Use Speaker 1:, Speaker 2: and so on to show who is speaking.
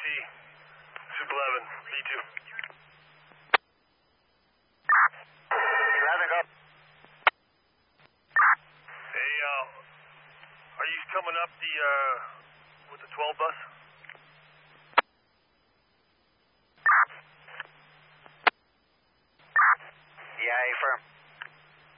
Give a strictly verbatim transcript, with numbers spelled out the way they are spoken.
Speaker 1: Soup eleven, V two.
Speaker 2: Traffic up.
Speaker 1: Hey, uh, are you coming up the, uh, with the twelve bus?